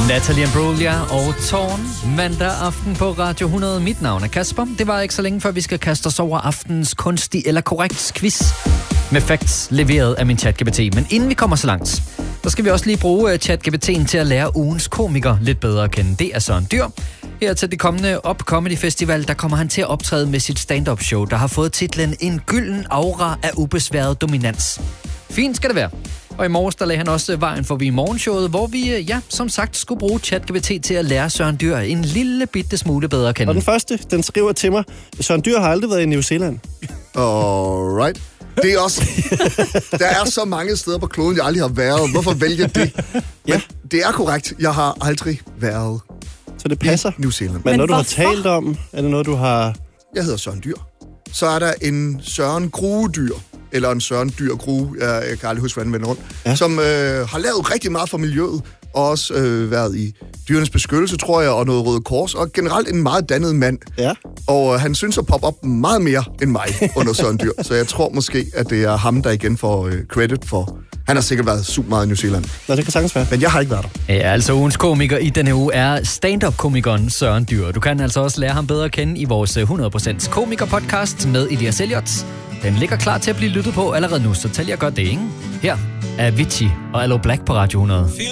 Natalie Imbruglia og Torn. Mandag aften på Radio 100. Mit navn er Kasper. Det var ikke så længe før vi skal kaste os over aftens kunstig eller korrekt quiz med facts leveret af min ChatGPT. Men inden vi kommer så langt, så skal vi også lige bruge ChatGPT'en til at lære ugens komiker lidt bedre at kende. Det er Søren Dyr. Her til det kommende Up Comedy Festival, der kommer han til at optræde med sit stand-up show, der har fået titlen En gylden aura af ubesværet dominans. Fint skal det være. Og i morges, der lagde han også vejen forbi morgenshowet, hvor vi, som sagt, skulle bruge ChatGPT til at lære Søren Dyr en lille bitte smule bedre at kende. Og den første, den skriver til mig, Søren Dyr har aldrig været i New Zealand. Alright. Det er også... Der er så mange steder på kloden, jeg aldrig har været. Hvorfor vælge det? Men det er korrekt. Jeg har aldrig været så det passer. New Zealand. Men noget, du har talt om? Er det noget, du har... Jeg hedder Søren Dyr. Så er der en Søren Gruedyr, eller en Søren Dyr Grue, jeg kan aldrig huske, hvordan den vender rundt, som har lavet rigtig meget for miljøet, og også været i Dyrenes Beskyttelse, tror jeg, og noget Røde Kors, og generelt en meget dannet mand. Ja. Og han synes at poppe op meget mere end mig under Søren Dyr, så jeg tror måske, at det er ham, der igen får credit for... Han har sikkert været super meget i New Zealand. Nå, det kan sagtens være. Men jeg har ikke været der. Ja, altså ugens komiker i denne uge er stand-up-komikeren Søren Dyr. Du kan altså også lære ham bedre at kende i vores 100% komiker-podcast med Elias Elliot. Den ligger klar til at blive lyttet på allerede nu, så tag lige og gør det, ikke? Her er Avicii og Allo Black på Radio 100.